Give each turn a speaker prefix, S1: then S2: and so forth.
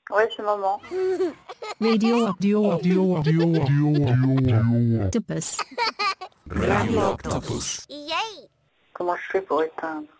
S1: Ouais, c'est maman.
S2: Radio Octopus.
S3: Radio Octopus.
S1: Comment je fais pour éteindre?